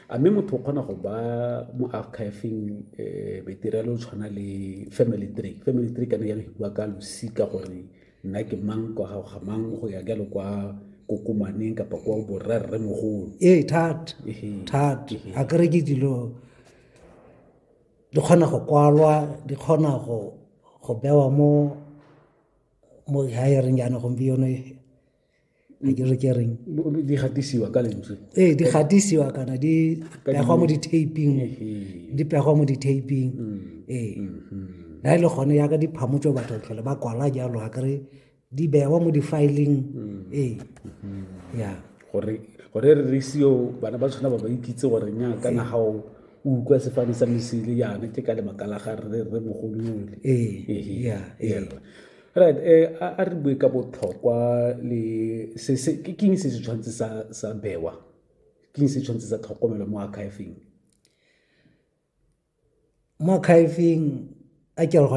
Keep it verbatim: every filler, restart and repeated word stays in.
a mme motho o kgona go ba mo archiving um maiterelo o tshwana le family tree family tree kana yana e bua ka losika gore nna ke mang kwa gago ga mang go ya jalo kwa kokomaneng kapa kwa borrerre mogolo ee thata thata a kere ke dilo di kgona go kwalwa di kgona go go bewa mo mo haereng yana gompieno a ke re ke reng di gatisiwa ka lentswe ee di gatisiwa kana di pegwa mo di-taping di pegwa mo di-taping ee na ile gone yaka diphamotso batho tlhole ba kwala jalo a kere di bewa mo di-filing ee ya gore gore re re seo bana ba tshwana ba ba ikitse gore nya kana ga o utlwa sefane sa mesile yana ke ka le makala ga re re mogolo yole ee ya ee right eh a re bue ka botlhokwa le se se ke keng se se tshwantse sa sa bewa ke se tshwantse sa tlhokomelo mo archiving mo archiving a ke